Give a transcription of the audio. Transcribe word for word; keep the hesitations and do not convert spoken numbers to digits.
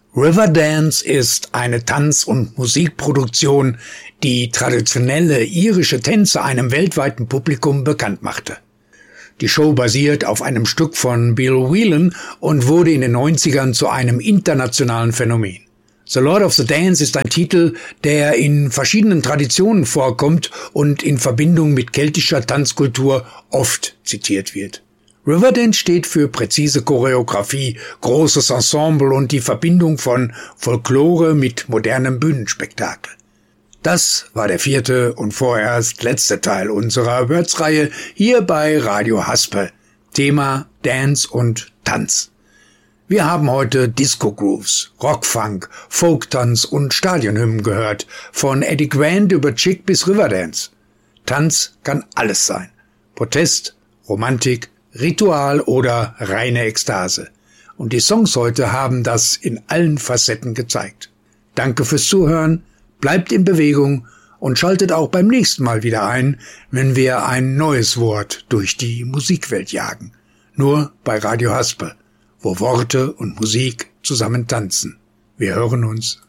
Riverdance ist eine Tanz- und Musikproduktion, die traditionelle irische Tänze einem weltweiten Publikum bekannt machte. Die Show basiert auf einem Stück von Bill Whelan und wurde in den neunzigern zu einem internationalen Phänomen. The Lord of the Dance ist ein Titel, der in verschiedenen Traditionen vorkommt und in Verbindung mit keltischer Tanzkultur oft zitiert wird. Riverdance steht für präzise Choreografie, großes Ensemble und die Verbindung von Folklore mit modernem Bühnenspektakel. Das war der vierte und vorerst letzte Teil unserer Words-Reihe hier bei Radio Haspe. Thema Dance und Tanz. Wir haben heute Disco-Grooves, Rockfunk, Folktanz und Stadionhymnen gehört, von Eddie Grant über Chic bis Riverdance. Tanz kann alles sein. Protest, Romantik, Ritual oder reine Ekstase. Und die Songs heute haben das in allen Facetten gezeigt. Danke fürs Zuhören, bleibt in Bewegung und schaltet auch beim nächsten Mal wieder ein, wenn wir ein neues Wort durch die Musikwelt jagen. Nur bei Radio Haspe, wo Worte und Musik zusammen tanzen. Wir hören uns.